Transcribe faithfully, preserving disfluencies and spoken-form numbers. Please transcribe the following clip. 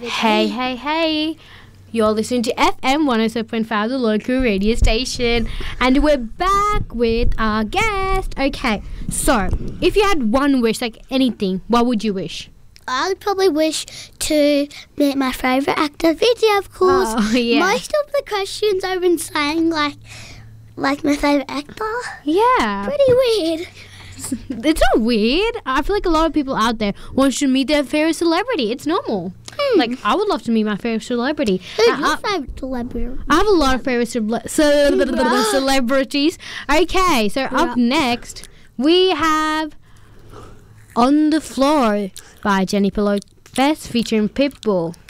Hey, hey, hey. You're listening to F M one oh seven point five, the local radio station. And we're back with our guest. Okay, so if you had one wish, like anything, what would you wish? I would probably wish to meet my favourite actor, Vijay, of course. Oh, yeah. Most of the questions I've been saying, like, like my favourite actor. Yeah. Pretty weird. It's not weird. I feel like a lot of people out there want to meet their favorite celebrity. It's normal. Hmm. Like, I would love to meet my favorite celebrity. Who's Uh, your I- favourite celebrity? I have a lot of favorite cele- ce- celebrities. Okay, so up Yeah. next we have On the Floor by Jennifer Lopez featuring Pitbull.